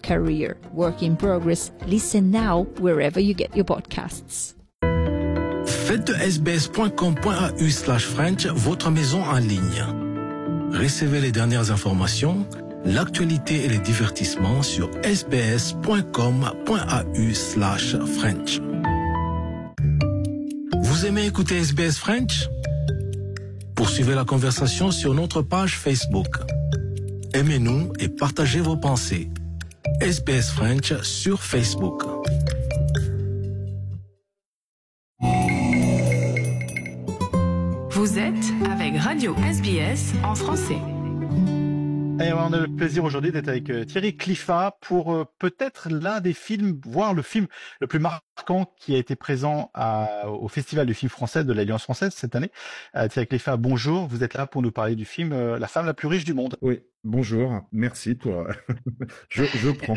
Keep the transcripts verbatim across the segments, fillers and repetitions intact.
career. Work in progress. Listen now wherever you get your podcasts. Faites de sbs.com.au slash French votre maison en ligne. Recevez les dernières informations, l'actualité et les divertissements sur sbs.com.au slash French. Vous aimez écouter S B S French? Poursuivez la conversation sur notre page Facebook. Aimez-nous et partagez vos pensées. S B S French sur Facebook. Vous êtes avec Radio S B S en français. Et on a le plaisir aujourd'hui d'être avec euh, Thierry Cliffat pour euh, peut-être l'un des films, voire le film le plus marquant qui a été présent à, au Festival du film français de l'Alliance française cette année. Euh, Thierry Cliffat, bonjour. Vous êtes là pour nous parler du film euh, La femme la plus riche du monde. Oui, bonjour. Merci pour. je, je prends.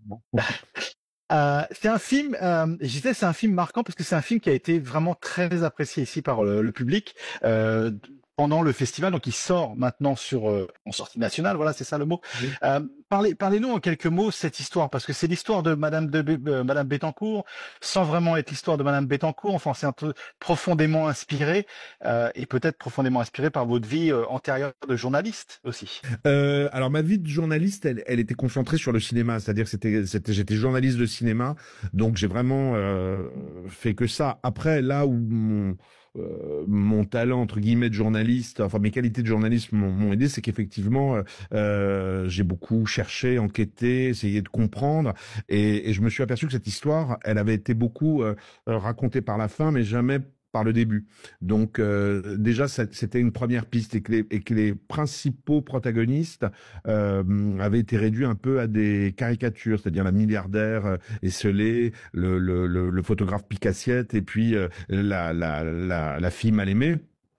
Euh, c'est un film, euh, je disais c'est un film marquant parce que c'est un film qui a été vraiment très apprécié ici par le, le public euh, pendant le festival. Donc il sort maintenant sur euh, en sortie nationale, voilà, c'est ça le mot. Oui. Euh, parlez, parlez-nous en quelques mots cette histoire parce que c'est l'histoire de Madame de euh, Madame Bettencourt sans vraiment être l'histoire de Madame Bettencourt. Enfin, c'est un peu profondément inspiré euh, et peut-être profondément inspiré par votre vie euh, antérieure de journaliste aussi. Euh, alors ma vie de journaliste, elle, elle était concentrée sur le cinéma, c'est-à-dire que c'était, c'était, j'étais journaliste de cinéma, donc j'ai vraiment euh, fait que ça. Après, là où mon Euh, mon talent entre guillemets de journaliste, enfin mes qualités de journaliste m'ont, m'ont aidé, c'est qu'effectivement euh, j'ai beaucoup cherché, enquêté, essayé de comprendre, et, et je me suis aperçu que cette histoire, elle avait été beaucoup euh, racontée par la fin, mais jamais par le début. Donc euh, déjà c'était une première piste et que les, et que les principaux protagonistes euh, avaient été réduits un peu à des caricatures, c'est-à-dire la milliardaire euh, esselée, le, le, le, le photographe pique-assiette et puis euh, la, la, la, la fille mal aimée.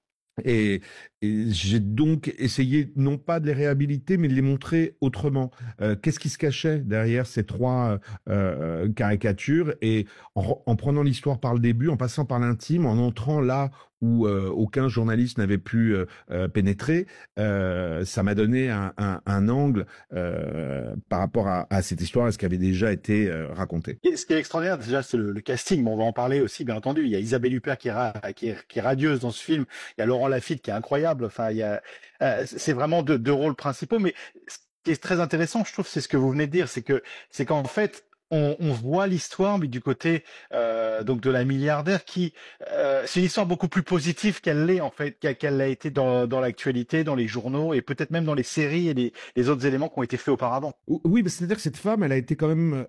Et, et j'ai donc essayé non pas de les réhabiliter, mais de les montrer autrement. Euh, qu'est-ce qui se cachait derrière ces trois euh, caricatures? Et en, en prenant l'histoire par le début, en passant par l'intime, en entrant là où euh, aucun journaliste n'avait pu euh, euh, pénétrer, euh, ça m'a donné un, un, un angle euh, par rapport à, à cette histoire et ce qui avait déjà été euh, raconté. Et ce qui est extraordinaire déjà, c'est le, le casting. Bon, on va en parler aussi, bien entendu. Il y a Isabelle Huppert qui est, ra- qui est, qui est radieuse dans ce film. Il y a Laurent Lafitte qui est incroyable. Enfin, il y a, euh, c'est vraiment deux, deux rôles principaux. Mais ce qui est très intéressant, je trouve, c'est ce que vous venez de dire, c'est que c'est qu'en fait, On, on voit l'histoire, mais du côté euh, donc de la milliardaire, qui euh, c'est une histoire beaucoup plus positive qu'elle l'est en fait, qu'elle l'a été dans, dans l'actualité, dans les journaux et peut-être même dans les séries et les, les autres éléments qui ont été faits auparavant. Oui, mais c'est-à-dire que cette femme, elle a été quand même.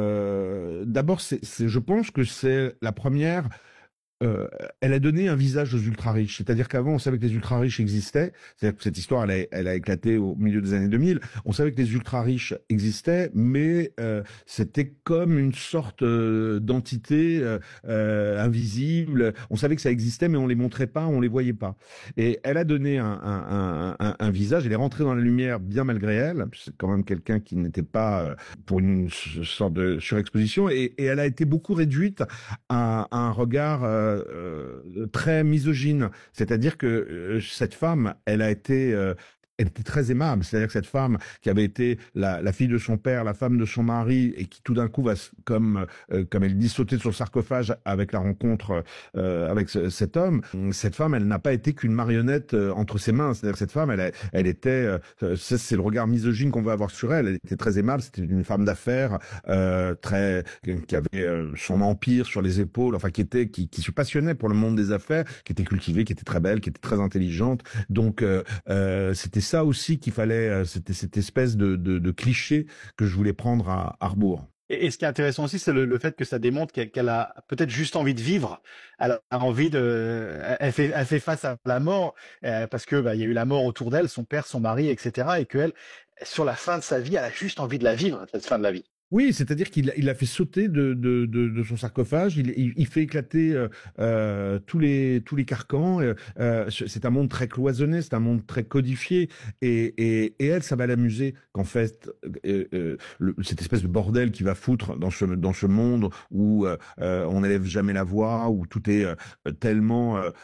Euh, d'abord, c'est, c'est, je pense que c'est la première. Euh, elle a donné un visage aux ultra-riches. C'est-à-dire qu'avant, on savait que les ultra-riches existaient. C'est-à-dire que cette histoire, elle a, elle a éclaté au milieu des années deux mille. On savait que les ultra-riches existaient, mais euh, c'était comme une sorte euh, d'entité euh, euh, invisible. On savait que ça existait, mais on les montrait pas, on les voyait pas. Et elle a donné un, un, un, un, un visage. Elle est rentrée dans la lumière bien malgré elle. C'est quand même quelqu'un qui n'était pas euh, pour une sorte de surexposition. Et, et elle a été beaucoup réduite à, à un regard euh, Euh, très misogyne, c'est-à-dire que euh, cette femme, elle a été euh, elle était très aimable, c'est-à-dire que cette femme qui avait été la, la fille de son père, la femme de son mari, et qui tout d'un coup va, comme euh, comme elle dit, sauter de son sarcophage avec la rencontre euh, avec ce, cet homme, cette femme, elle n'a pas été qu'une marionnette euh, entre ses mains, c'est-à-dire que cette femme, elle, a, elle était, euh, c'est, c'est le regard misogyne qu'on veut avoir sur elle, elle était très aimable, c'était une femme d'affaires, euh, très, qui avait euh, son empire sur les épaules, enfin qui était, qui, qui se passionnait pour le monde des affaires, qui était cultivée, qui était très belle, qui était très intelligente, donc euh, euh, c'était ça aussi qu'il fallait, c'était cette espèce de, de, de cliché que je voulais prendre à, à rebours. Et, et ce qui est intéressant aussi, c'est le, le fait que ça démontre qu'elle, qu'elle a peut-être juste envie de vivre. Elle a envie de, elle fait, elle fait face à la mort euh, parce que bah, il y a eu la mort autour d'elle, son père, son mari, et cetera. Et qu'elle, sur la fin de sa vie, elle a juste envie de la vivre, cette fin de la vie. Oui, c'est-à-dire qu'il il a fait sauter de, de, de, de son sarcophage, il, il, il fait éclater euh, euh, tous les tous les carcans. Euh, c'est un monde très cloisonné, c'est un monde très codifié, et, et, et elle, ça va l'amuser qu'en fait euh, euh, le, cette espèce de bordel qui va foutre dans ce dans ce monde où euh, on n'élève jamais la voix, où tout est euh, tellement euh,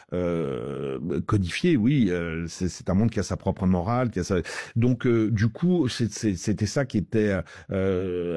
euh, codifié. Oui, euh, c'est, c'est un monde qui a sa propre morale, qui a sa... donc euh, du coup c'est, c'est, c'était ça qui était euh,